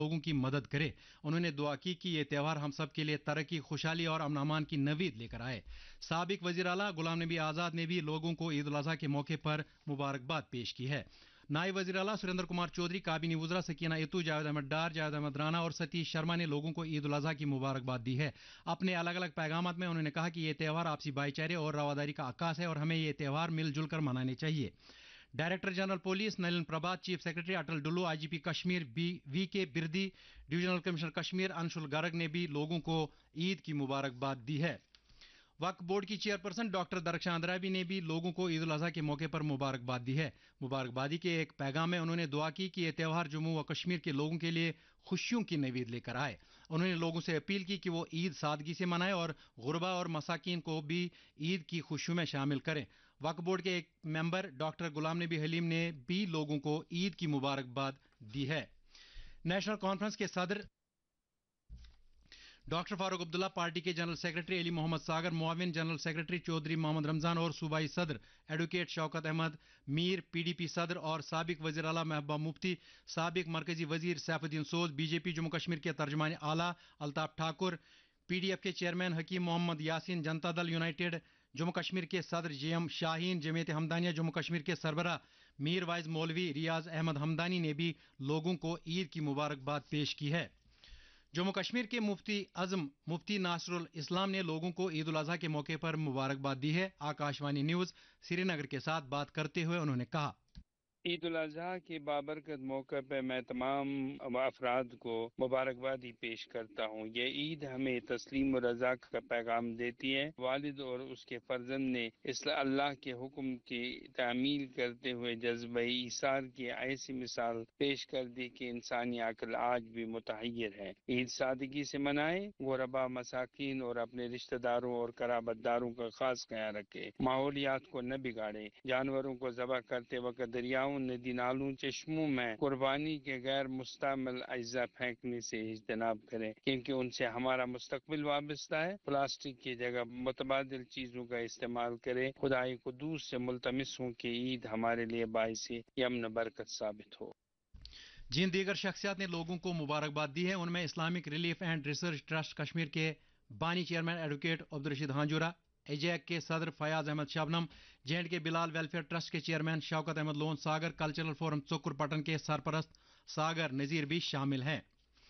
लोगों की मदद करे। उन्होंने दुआ की कि ये त्यौहार हम सब के लिए तरक्की, खुशहाली और अमन अमान की नवीद लेकर आए। साबिक वजीर आला गुलाम नबी आज़ाद ने भी लोगों को ईद उल अज़हा के मौके पर मुबारकबाद पेश की है। नायब वजीर आला सुरेंद्र कुमार चौधरी, काबीनी वज़रा सकीना इतू, जावेद अहमद डार, जावेद अहमद राना और सतीश शर्मा ने लोगों को ईद उल अज़हा की मुबारकबाद दी है। अपने अलग अलग पैगामात में उन्होंने कहा कि यह त्यौहार आपसी भाईचारे और रवादारी का अक्कास है और हमें यह त्यौहार मिलजुल कर मनाने चाहिए। Director general police Nalin Prabhat, chief secretary Atal Dullu, IGP Kashmir we के बिरदी, डिविजनल कमिश्नर कश्मीर अंशुल गर्ग ने भी लोगों को ईद की मुबारकबाद दी है। वक्फ बोर्ड की चेयरपर्सन डॉक्टर दरख्शां अंद्राबी ने भी लोगों को ईद उल अज़हा के मौके पर मुबारकबाद दी है। मुबारकबादी के एक पैगाम में उन्होंने दुआ की कि यह त्यौहार जम्मू व कश्मीर के लोगों के लिए खुशियों की नवीद लेकर आए। उन्होंने लोगों से अपील की कि वो ईद सादगी से मनाएं और गुरबा और मसाकीन को भी ईद की खुशियों में शामिल करें। वक्फ बोर्ड के एक मेंबर डॉक्टर गुलाम नबी हलीम ने भी लोगों को ईद की मुबारकबाद दी है। नेशनल कॉन्फ्रेंस के सदर डॉक्टर फारूक अब्दुल्ला, पार्टी के general secretary Ali Mohammad Sagar, मुआविन general secretary Chaudhary Mohammad Ramzan और सूबाई सदर एडवोकेट शौकत अहमद मीर, पीडीपी सदर और साबिक वज़ीर आला महबूबा मुफ्ती, साबिक मरकजी वजीर सैफुद्दीन सोज, बीजेपी जम्मू कश्मीर के तर्जमान आला अल्ताफ ठाकुर, पीडीएफ के चेयरमैन हकीम मोहम्मद यासीन, जनता दल यूनाइटेड जम्मू कश्मीर के सदर जेएम शाहीन, जमीयत हमदानिया जम्मू कश्मीर के सरबरा मीर वाइज मौलवी रियाज अहमद हमदानी ने भी लोगों को ईद की मुबारकबाद पेश की है। जम्मू कश्मीर के मुफ्ती आजम मुफ्ती नासरुल इस्लाम ने लोगों को ईद उल अज़हा के मौके पर मुबारकबाद दी है। आकाशवाणी न्यूज श्रीनगर के साथ बात करते हुए उन्होंने कहा, ईद उल अजहा के बाबरकत मौके पर मैं तमाम अफराद को मुबारकबादी पेश करता हूँ। ये ईद हमें तस्लीम और रज़ा का पैगाम देती है। वालिद और उसके फर्जंद ने अल्लाह के हुक्म की तामील करते हुए जज्बे ईसार की ऐसी मिसाल पेश कर दी कि इंसानी अक्ल आज भी मुतहय्यर है। ईद सादगी से मनाए, गुरबा, मसाकीन और अपने रिश्तेदारों और कराबतदारों का खास ख्याल रखे, माहौलियात को न बिगाड़े, जानवरों को ज़बह करते वक्त दरियाओं, नदी नालों, चश्मों में कुर्बानी के गैर मुस्तमिल अज्जा फेंकने से इज्तनाब करें, क्योंकि उनसे हमारा मुस्तकबिल वाबस्ता है। प्लास्टिक की जगह मुतबादिल चीज़ों का इस्तेमाल करें। खुदाई कुदूस से मुल्तमिस हूँ कि ईद हमारे लिए बाइसे यमन बरकत साबित हो। जिन दीगर शख्सियात ने लोगों को मुबारकबाद दी है उनमें Islamic relief and research trust Kashmir के बानी chairman advocate Abdul Rashid हांजुरा, Ajax के सदर फयाज अहमद शबनम, जेएंड के बिलाल वेलफेयर ट्रस्ट के चेयरमैन शौकत अहमद लोन सागर, कल्चरल फोरम चुकुर पटन के सरपरस्त सागर नज़ीर भी शामिल हैं।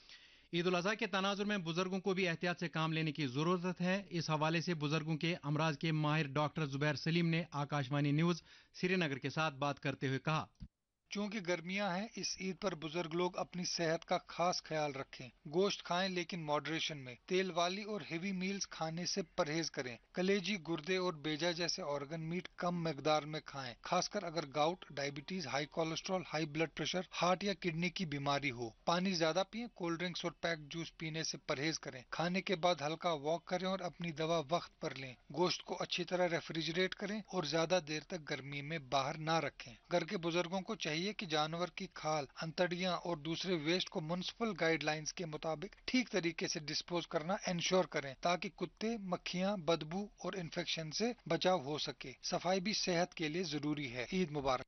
ईद उल अज़हा के तनाजुर में बुजुर्गों को भी एहतियात से काम लेने की जरूरत है। इस हवाले से बुजुर्गों के अमराज के माहिर डॉक्टर जुबैर सलीम ने आकाशवाणी न्यूज श्रीनगर के साथ बात करते हुए कहा, चूंकि गर्मियां हैं, इस ईद पर बुजुर्ग लोग अपनी सेहत का खास ख्याल रखें। गोश्त खाएं लेकिन मॉडरेशन में। तेल वाली और हेवी मील्स खाने से परहेज करें। कलेजी, गुर्दे और बेजा जैसे ऑर्गन मीट कम मिकदार में खाएं, खासकर अगर gout, diabetes, high cholesterol, high blood pressure, heart या किडनी की बीमारी हो। पानी ज्यादा पिएं, कोल्ड ड्रिंक्स और पैक्ड जूस पीने से परहेज करें। खाने के बाद हल्का वॉक करें और अपनी दवा वक्त पर लें। गोश्त को अच्छी तरह रेफ्रिजरेट करें और ज्यादा देर तक गर्मी में बाहर ना रखें। घर के बुजुर्गों को चाहिए कि जानवर की खाल, अंतड़ियां और दूसरे वेस्ट को म्युनिसिपल गाइडलाइंस के मुताबिक ठीक तरीके से डिस्पोज करना इंश्योर करें, ताकि कुत्ते, मक्खियां, बदबू और इन्फेक्शन से बचाव हो सके। सफाई भी सेहत के लिए जरूरी है। ईद मुबारक।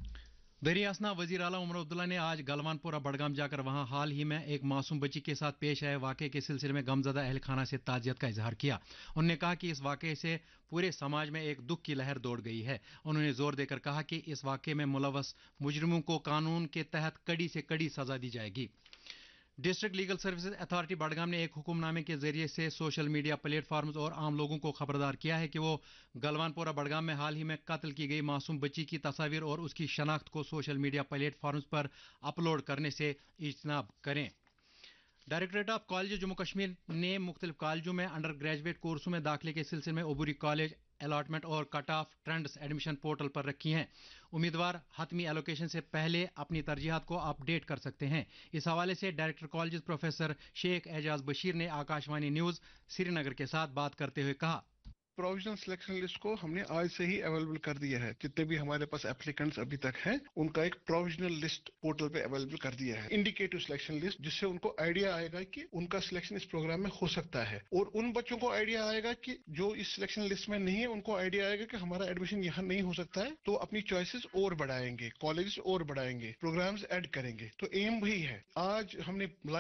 दरी असना वजीर आला उमर अब्दुल्ला ने आज गलवानपुरा बडगाम जाकर वहां हाल ही में एक मासूम बच्ची के साथ पेश आए वाकये के सिलसिले में गमजदा अहल खाना से ताजियत का इजहार किया। उन्होंने कहा कि इस वाकये से पूरे समाज में एक दुख की लहर दौड़ गई है। उन्होंने जोर देकर कहा कि इस वाकये में मुलव्वस मुजरिमों को कानून के तहत कड़ी से कड़ी सजा दी जाएगी। District legal services authority Budgam ने एक हुक्मनामे के जरिए से सोशल मीडिया प्लेटफॉर्म्स और आम लोगों को खबरदार किया है कि वो गलवानपुरा बडगाम में हाल ही में कत्ल की गई मासूम बच्ची की तस्वीर और उसकी शनाख्त को सोशल मीडिया प्लेटफॉर्म्स पर अपलोड करने से इज्तनाब करें। Directorate of college Jammu Kashmir ने मुख्तलिफ कॉलेजों में अंडर ग्रेजुएट कोर्सों में दाखिले के सिलसिले में अबूरी कॉलेज अलॉटमेंट और cut off trends admission portal पर रखी हैं। उम्मीदवार हतमी एलोकेशन से पहले अपनी तरजीहात को अपडेट कर सकते हैं। इस हवाले से director college professor Sheikh Ejaz Bashir ने आकाशवाणी न्यूज श्रीनगर के साथ बात करते हुए कहा, پروویژنل سلیکشن لسٹ کو ہم نے آج سے ہی اویلیبل کر دیا ہے. جتنے بھی ہمارے پاس اپلیکنٹس ابھی تک ہیں ان کا ایک پروویژنل لسٹ پورٹل پہ اویلیبل کر دیا ہے. انڈیکیٹو سلیکشن لسٹ جس سے ان کو آئیڈیا آئے گا کہ ان کا سلیکشن اس پروگرام میں ہو سکتا ہے. اور ان بچوں کو آئیڈیا آئے گا کہ جو اس سلیکشن لسٹ میں نہیں ہے ان کو آئیڈیا آئے گا کہ ہمارا ایڈمیشن یہاں نہیں ہو سکتا ہے, تو اپنی چوائسز اور بڑھائیں گے, کالجز اور بڑھائیں گے, پروگرامز ایڈ کریں گے. تو ایم وہی ہے. آج ہم نے